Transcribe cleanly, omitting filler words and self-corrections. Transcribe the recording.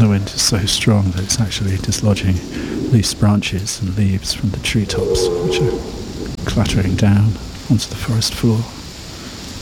The wind is so strong that it's actually dislodging loose branches and leaves from the treetops, which are clattering down onto the forest floor.